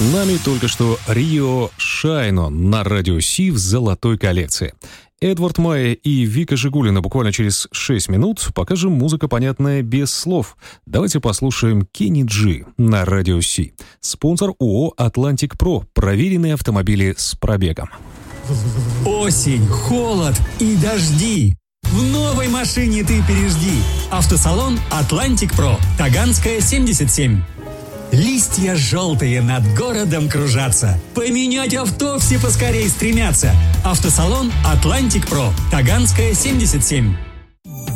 нами только что Рио Шайно на Радио Си в золотой коллекции. Эдвард Майя и Вика Жигулина буквально через 6 минут покажем музыка, понятная без слов. Давайте послушаем Кенни Джи на Радио Си. Спонсор ООО «Атлантик Про». Проверенные автомобили с пробегом. Осень, холод и дожди. В новой машине ты пережди. Автосалон «Атлантик Про». Таганская, 77. Листья желтые над городом кружатся. Поменять авто все поскорей стремятся. Автосалон «Атлантик Про». Таганская, 77.